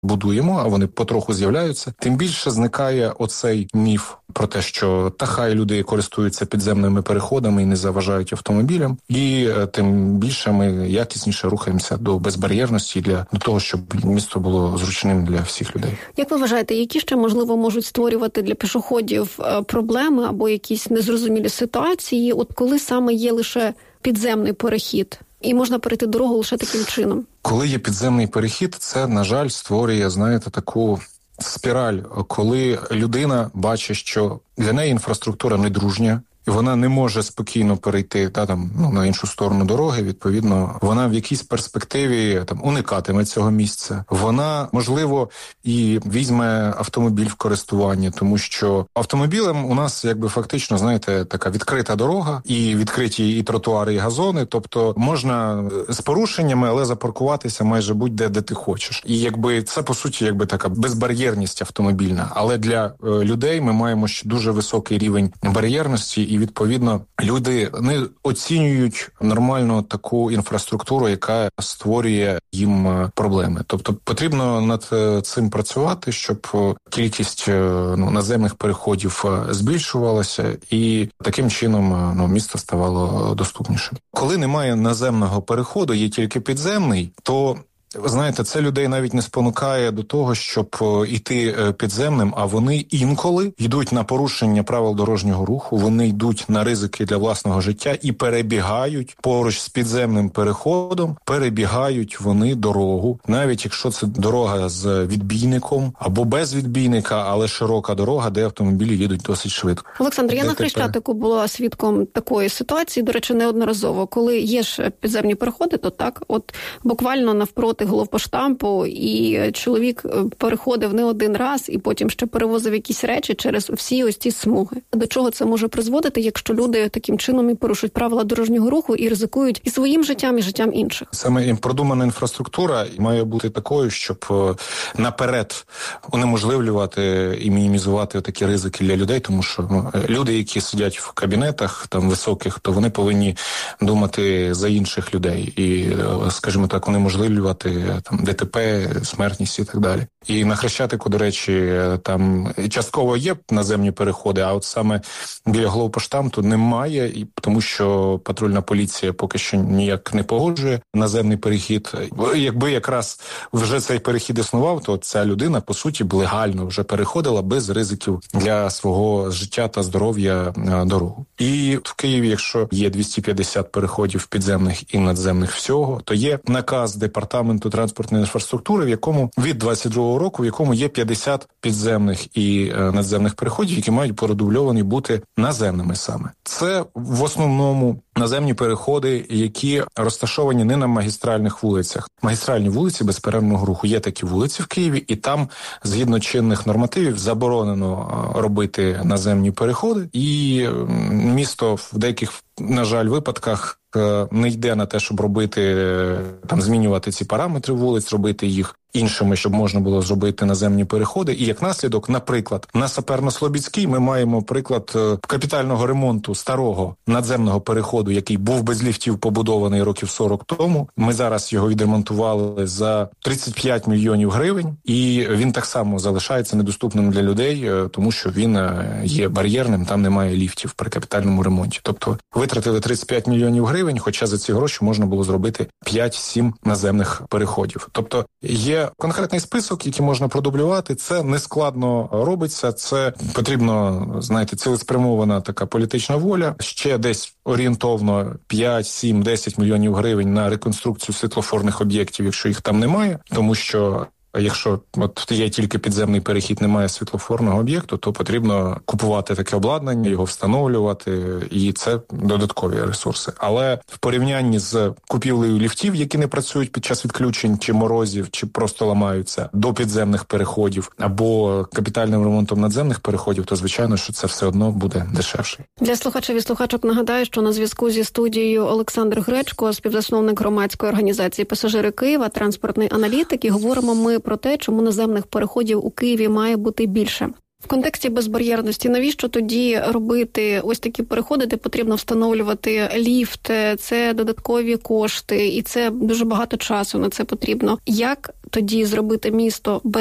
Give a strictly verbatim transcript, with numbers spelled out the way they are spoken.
будуємо, а вони потроху з'являються, тим більше зникає оцей міф про те, що та хай люди користуються підземними переходами і не заважають автомобілям, і тим більше ми якісніше рухаємося до безбар'єрності, для до того, щоб місто було зручним для всіх людей. Як ви вважаєте, які ще, можливо, можуть створювати для пішоходів проблеми або якісь незрозумілі ситуації, от коли саме є лише підземний перехід? І можна перейти дорогу лише таким чином. Коли є підземний перехід, це, на жаль, створює, знаєте, таку спіраль, коли людина бачить, що для неї інфраструктура недружня, і вона не може спокійно перейти та, там, ну, на іншу сторону дороги, відповідно, вона в якійсь перспективі там, уникатиме цього місця. Вона, можливо, і візьме автомобіль в користування, тому що автомобілем у нас, якби, фактично, знаєте, така відкрита дорога, і відкриті і тротуари, і газони, тобто можна з порушеннями, але запаркуватися майже будь-де, де ти хочеш. І, якби, це, по суті, якби така безбар'єрність автомобільна. Але для е, людей ми маємо ще дуже високий рівень бар'єрності, і, відповідно, люди не оцінюють нормально таку інфраструктуру, яка створює їм проблеми. Тобто потрібно над цим працювати, щоб кількість ну, наземних переходів збільшувалася, і таким чином ну, місто ставало доступнішим. Коли немає наземного переходу, є тільки підземний, то ви знаєте, це людей навіть не спонукає до того, щоб йти підземним, а вони інколи йдуть на порушення правил дорожнього руху, вони йдуть на ризики для власного життя і перебігають поруч з підземним переходом, перебігають вони дорогу, навіть якщо це дорога з відбійником або без відбійника, але широка дорога, де автомобілі їдуть досить швидко. Олександр, я на Хрещатику була свідком такої ситуації, до речі, неодноразово. Коли є ж підземні переходи, то так, от буквально навпроти головпоштампу, і чоловік переходив не один раз, і потім ще перевозив якісь речі через всі ось ці смуги. До чого це може призводити, якщо люди таким чином і порушують правила дорожнього руху і ризикують і своїм життям, і життям інших? Саме продумана інфраструктура має бути такою, щоб наперед унеможливлювати і мінімізувати такі ризики для людей, тому що ну, люди, які сидять в кабінетах там високих, то вони повинні думати за інших людей і, скажімо так, унеможливлювати там ДТП, смертність і так далі. І на Хрещатику, до речі, там частково є наземні переходи, а от саме біля головпоштамту немає, і тому що патрульна поліція поки що ніяк не погоджує наземний перехід. Якби якраз вже цей перехід існував, то ця людина, по суті, легально вже переходила без ризиків для свого життя та здоров'я дорогу. І в Києві, якщо є двісті п'ятдесят переходів підземних і надземних всього, то є наказ департаменту транспортної інфраструктури, в якому від двадцять другого року, в якому є п'ятдесят підземних і е, надземних переходів, які мають продубльовані бути наземними саме. Це в основному наземні переходи, які розташовані не на магістральних вулицях. Магістральні вулиці безперервного руху. Є такі вулиці в Києві, і там, згідно чинних нормативів, заборонено робити наземні переходи. І місто в деяких, на жаль, випадках не йде на те, щоб робити, там, змінювати ці параметри вулиць, робити їх іншими, щоб можна було зробити наземні переходи. І як наслідок, наприклад, на Саперно-Слобідській ми маємо приклад капітального ремонту старого надземного переходу, який був без ліфтів побудований років сорок тому. Ми зараз його відремонтували за тридцять п'ять мільйонів гривень, і він так само залишається недоступним для людей, тому що він є бар'єрним, там немає ліфтів при капітальному ремонті. Тобто витратили тридцять п'ять мільйонів гривень, хоча за ці гроші можна було зробити п'ять-сім наземних переходів. Тобто є конкретний список, який можна продублювати. Це нескладно робиться. Це потрібно, знаєте, цілеспрямована така політична воля. Ще десь орієнтовно п'ять, сім, десять мільйонів гривень на реконструкцію світлофорних об'єктів, якщо їх там немає. Тому що якщо от є тільки підземний перехід, немає світлофорного об'єкту, то потрібно купувати таке обладнання, його встановлювати, і це додаткові ресурси. Але в порівнянні з купівлею ліфтів, які не працюють під час відключень чи морозів, чи просто ламаються, до підземних переходів, або капітальним ремонтом надземних переходів, то, звичайно, що це все одно буде дешевше. Для слухачів і слухачок нагадаю, що на зв'язку зі студією Олександр Гречко, співзасновник громадської організації «Пасажири Києва», транспортний аналітик, і говоримо ми про те, чому наземних переходів у Києві має бути більше. В контексті безбар'єрності, навіщо тоді робити ось такі переходи, де потрібно встановлювати ліфт, це додаткові кошти, і це дуже багато часу на це потрібно. Як тоді зробити місто без